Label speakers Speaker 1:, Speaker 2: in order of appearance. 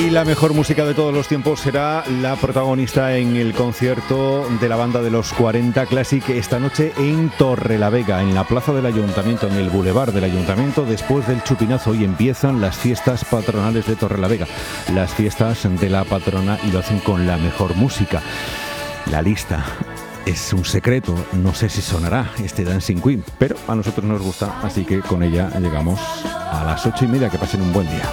Speaker 1: Y la mejor música de todos los tiempos será la protagonista en el concierto de la banda de los 40 Classic esta noche en Torrelavega, en la plaza del Ayuntamiento, en el Boulevard del Ayuntamiento, después del chupinazo. Hoy empiezan las fiestas patronales de Torrelavega, las fiestas de la patrona, y lo hacen con la mejor música. La lista es un secreto, no sé si sonará este Dancing Queen, pero a nosotros nos gusta, así que con ella llegamos a las 8:30. Que pasen un buen día.